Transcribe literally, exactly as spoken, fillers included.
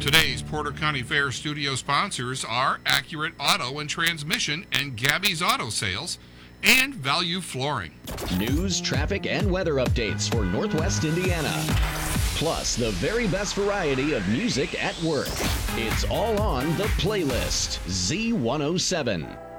Today's Porter County Fair studio sponsors are Accurate Auto and Transmission and Gabby's Auto Sales and Value Flooring. News, traffic, and weather updates for Northwest Indiana. Plus, the very best variety of music at work. It's all on The Playlist, Z one oh seven.